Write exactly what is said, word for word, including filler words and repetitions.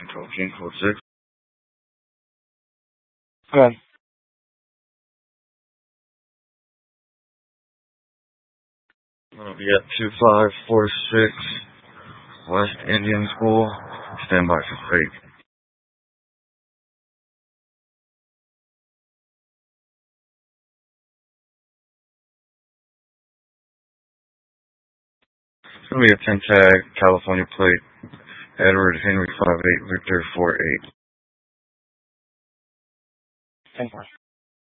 Talking code six. Go ahead. Gonna be at two five four six West Indian School. Stand by for freight. It's gonna be a ten tag California plate. Edward Henry five eight Victor four eight. ten four.